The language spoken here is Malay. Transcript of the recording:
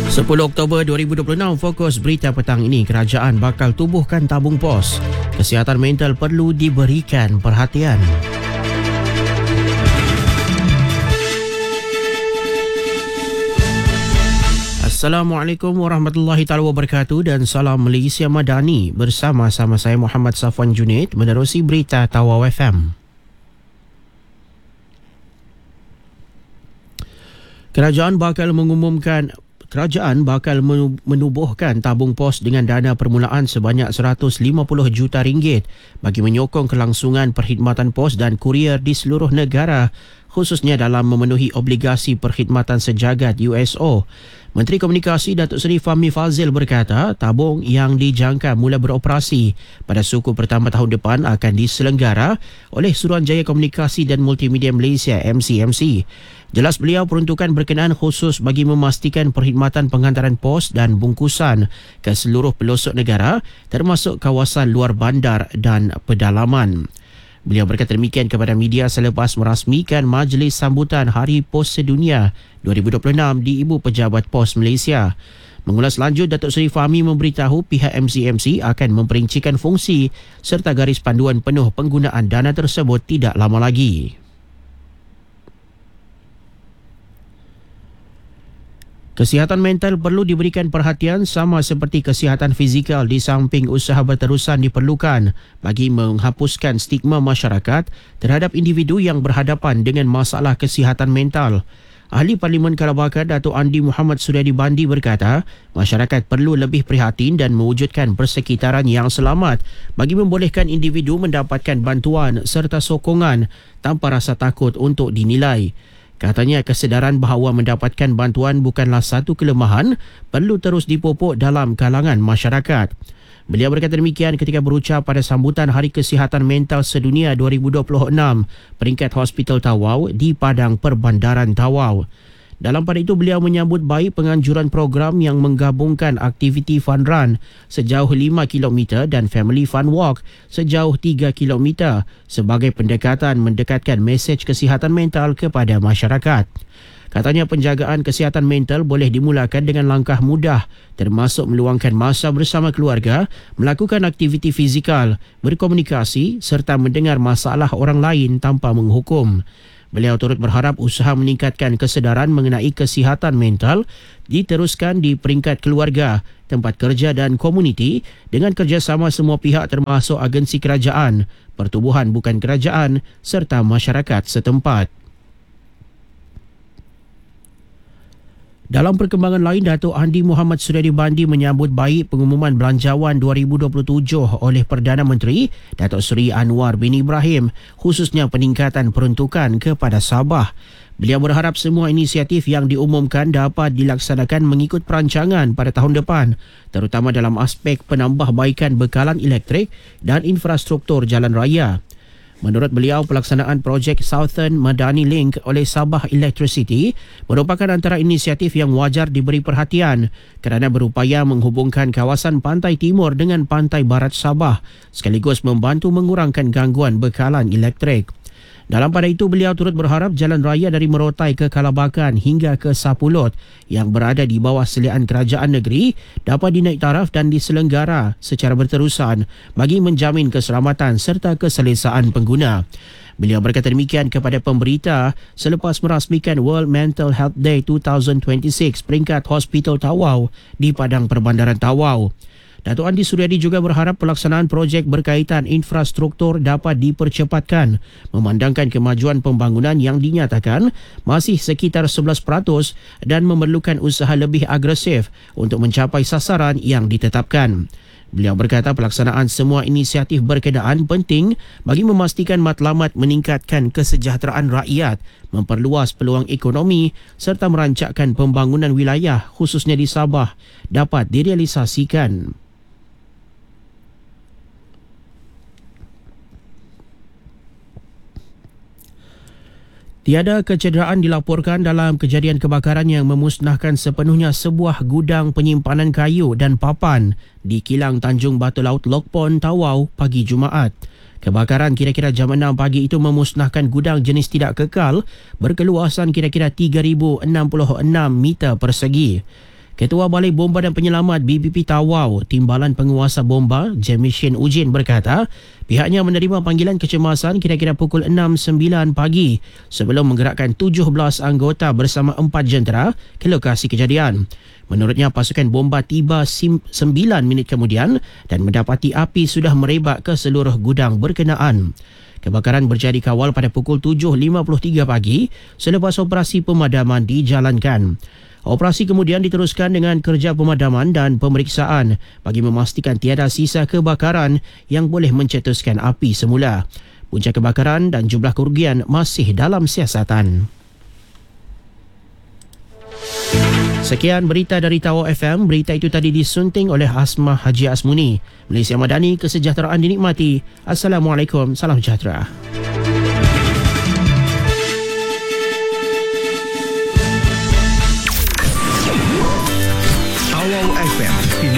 10 Oktober 2026, fokus berita petang ini, kerajaan bakal tubuhkan tabung pos. Kesihatan mental perlu diberikan perhatian. Assalamualaikum warahmatullahi taala wabarakatuh dan salam Malaysia Madani. Bersama-sama saya Muhammad Safwan Junaid menerusi berita Tawau FM. Kerajaan bakal menubuhkan tabung pos dengan dana permulaan sebanyak 150 juta ringgit bagi menyokong kelangsungan perkhidmatan pos dan kurier di seluruh negara, khususnya dalam memenuhi obligasi perkhidmatan sejagat USO. Menteri Komunikasi Datuk Seri Fahmi Fadzil berkata, tabung yang dijangka mula beroperasi pada suku pertama tahun depan akan diselenggara oleh Suruhanjaya Komunikasi dan Multimedia Malaysia MCMC. Jelas beliau, peruntukan berkenaan khusus bagi memastikan perkhidmatan penghantaran pos dan bungkusan ke seluruh pelosok negara termasuk kawasan luar bandar dan pedalaman. Beliau berkata demikian kepada media selepas merasmikan Majlis Sambutan Hari Pos Sedunia 2026 di Ibu Pejabat Pos Malaysia. Mengulas lanjut, Datuk Seri Fahmi memberitahu pihak MCMC akan memperincikan fungsi serta garis panduan penuh penggunaan dana tersebut tidak lama lagi. Kesihatan mental perlu diberikan perhatian sama seperti kesihatan fizikal, di samping usaha berterusan diperlukan bagi menghapuskan stigma masyarakat terhadap individu yang berhadapan dengan masalah kesihatan mental. Ahli Parlimen Kalabaka Datuk Andi Muhammad Suryadi Bandi berkata, masyarakat perlu lebih prihatin dan mewujudkan persekitaran yang selamat bagi membolehkan individu mendapatkan bantuan serta sokongan tanpa rasa takut untuk dinilai. Katanya, kesedaran bahawa mendapatkan bantuan bukanlah satu kelemahan perlu terus dipupuk dalam kalangan masyarakat. Beliau berkata demikian ketika berucap pada sambutan Hari Kesihatan Mental Sedunia 2026 peringkat Hospital Tawau di Padang Perbandaran Tawau. Dalam pada itu, beliau menyambut baik penganjuran program yang menggabungkan aktiviti fun run sejauh 5 km dan family fun walk sejauh 3 km sebagai pendekatan mendekatkan mesej kesihatan mental kepada masyarakat. Katanya, penjagaan kesihatan mental boleh dimulakan dengan langkah mudah, termasuk meluangkan masa bersama keluarga, melakukan aktiviti fizikal, berkomunikasi serta mendengar masalah orang lain tanpa menghukum. Beliau turut berharap usaha meningkatkan kesedaran mengenai kesihatan mental diteruskan di peringkat keluarga, tempat kerja dan komuniti dengan kerjasama semua pihak termasuk agensi kerajaan, pertubuhan bukan kerajaan serta masyarakat setempat. Dalam perkembangan lain, Datuk Andi Muhammad Suryadi Bandi menyambut baik pengumuman Belanjawan 2027 oleh Perdana Menteri Datuk Seri Anwar bin Ibrahim, khususnya peningkatan peruntukan kepada Sabah. Beliau berharap semua inisiatif yang diumumkan dapat dilaksanakan mengikut perancangan pada tahun depan, terutama dalam aspek penambahbaikan bekalan elektrik dan infrastruktur jalan raya. Menurut beliau, pelaksanaan projek Southern Madani Link oleh Sabah Electricity merupakan antara inisiatif yang wajar diberi perhatian kerana berupaya menghubungkan kawasan pantai timur dengan pantai barat Sabah sekaligus membantu mengurangkan gangguan bekalan elektrik. Dalam pada itu, beliau turut berharap jalan raya dari Merotai ke Kalabakan hingga ke Sapulot yang berada di bawah seliaan kerajaan negeri dapat dinaik taraf dan diselenggara secara berterusan bagi menjamin keselamatan serta keselesaan pengguna. Beliau berkata demikian kepada pemberita selepas merasmikan World Mental Health Day 2026 peringkat Hospital Tawau di Padang Perbandaran Tawau. Datuk Andi Suryadi juga berharap pelaksanaan projek berkaitan infrastruktur dapat dipercepatkan memandangkan kemajuan pembangunan yang dinyatakan masih sekitar 11% dan memerlukan usaha lebih agresif untuk mencapai sasaran yang ditetapkan. Beliau berkata pelaksanaan semua inisiatif berkenaan penting bagi memastikan matlamat meningkatkan kesejahteraan rakyat, memperluas peluang ekonomi serta merancangkan pembangunan wilayah khususnya di Sabah dapat direalisasikan. Tiada kecederaan dilaporkan dalam kejadian kebakaran yang memusnahkan sepenuhnya sebuah gudang penyimpanan kayu dan papan di kilang Tanjung Batu Laut Lokpon, Tawau pagi Jumaat. Kebakaran kira-kira jam 6 pagi itu memusnahkan gudang jenis tidak kekal berkeluasan kira-kira 3,066 meter persegi. Ketua Balai Bomba dan Penyelamat BPP Tawau, Timbalan Penguasa Bomba, Jemishin Ujin berkata, pihaknya menerima panggilan kecemasan kira-kira pukul 6.09 pagi sebelum menggerakkan 17 anggota bersama 4 jentera ke lokasi kejadian. Menurutnya, pasukan bomba tiba 9 minit kemudian dan mendapati api sudah merebak ke seluruh gudang berkenaan. Kebakaran berjadi kawal pada pukul 7.53 pagi selepas operasi pemadaman dijalankan. Operasi kemudian diteruskan dengan kerja pemadaman dan pemeriksaan bagi memastikan tiada sisa kebakaran yang boleh mencetuskan api semula. Punca kebakaran dan jumlah kerugian masih dalam siasatan. Sekian berita dari Tawau FM. Berita itu tadi disunting oleh Asmah Haji Asmuni. Malaysia Madani, kesejahteraan dinikmati. Assalamualaikum, salam sejahtera. Tawau FM,